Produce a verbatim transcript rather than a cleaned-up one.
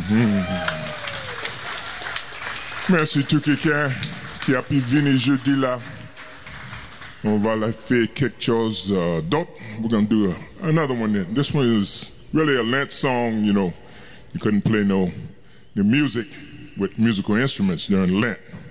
Merci tout quelqu'un qui a pu venir jeudi là. On va la faire quelque chose uh, d'autre. We're going to do a, another one then. This one is really a Lent song, you know. You couldn't play no the music with musical instruments during Lent.